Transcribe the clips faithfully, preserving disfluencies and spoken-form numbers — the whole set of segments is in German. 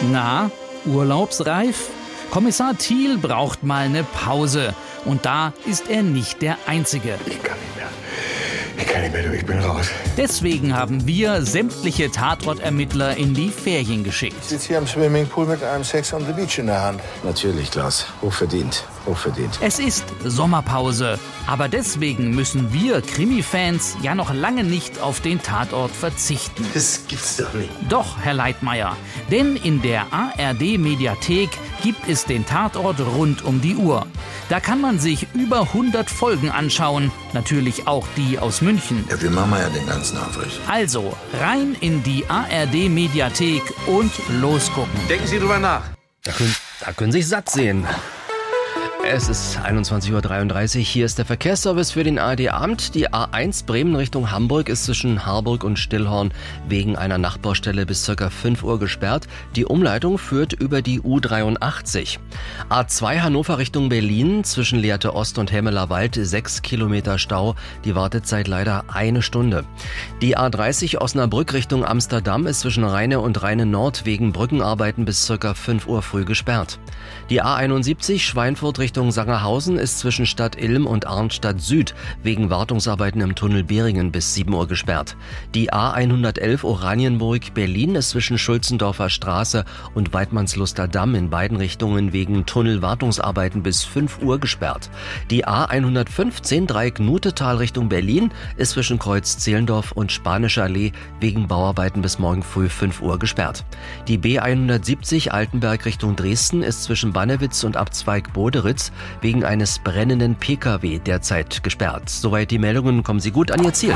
Na, urlaubsreif? Kommissar Thiel braucht mal eine Pause. Und da ist er nicht der Einzige. Ich kann nicht mehr. Ich kann nicht mehr, du, ich bin raus. Deswegen haben wir sämtliche Tatortermittler in die Ferien geschickt. Ich sitze hier am Swimmingpool mit einem Sex on the Beach in der Hand. Natürlich, Klaus. Hochverdient. Hochverdient. Es ist Sommerpause. Aber deswegen müssen wir Krimi-Fans ja noch lange nicht auf den Tatort verzichten. Das gibt's doch nicht. Doch, Herr Leitmayr. Denn in der A R D-Mediathek gibt es den Tatort rund um die Uhr. Da kann man sich über hundert Folgen anschauen. Natürlich auch die aus München. Ja, wir machen ja den ganzen Aufricht. Also rein in die A R D-Mediathek und losgucken. Denken Sie drüber nach. Da können, da können Sie sich satt sehen. Es ist einundzwanzig Uhr dreiunddreißig. Hier ist der Verkehrsservice für den A R D-Abend. Die A eins Bremen Richtung Hamburg ist zwischen Harburg und Stillhorn wegen einer Nachbaustelle bis ca. fünf Uhr gesperrt. Die Umleitung führt über die U dreiundachtzig. A zwei Hannover Richtung Berlin zwischen Lehrte Ost und Hemmeler Wald sechs Kilometer Stau. Die Wartezeit leider eine Stunde. Die A dreißig Osnabrück Richtung Amsterdam ist zwischen Rheine und Rheine Nord wegen Brückenarbeiten bis ca. fünf Uhr früh gesperrt. Die A einundsiebzig Schweinfurt Richtung Sangerhausen ist zwischen Stadt Ilm und Arnstadt Süd wegen Wartungsarbeiten im Tunnel Beringen bis sieben Uhr gesperrt. Die A hundertelf Oranienburg Berlin ist zwischen Schulzendorfer Straße und Weidmannsluster Damm in beiden Richtungen wegen Tunnelwartungsarbeiten bis fünf Uhr gesperrt. Die A hundertfünfzehn Dreieck Nutetal Richtung Berlin ist zwischen Kreuz Zehlendorf und Spanische Allee wegen Bauarbeiten bis morgen früh fünf Uhr gesperrt. Die B hundertsiebzig Altenberg Richtung Dresden ist zwischen Bannewitz und Abzweig Boderitz wegen eines brennenden P K W derzeit gesperrt. Soweit die Meldungen, kommen Sie gut an Ihr Ziel.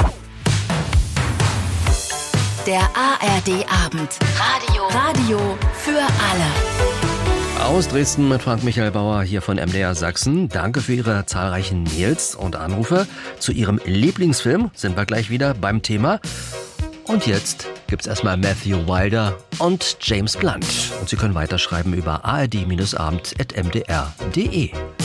Der A R D-Abend. Radio. Radio für alle. Aus Dresden mit Frank-Michael Bauer hier von M D R Sachsen. Danke für Ihre zahlreichen Mails und Anrufe. Zu Ihrem Lieblingsfilm sind wir gleich wieder beim Thema. Und jetzt gibt's erstmal Matthew Wilder und James Blunt. Und Sie können weiterschreiben über a r d abend at m d r punkt d e.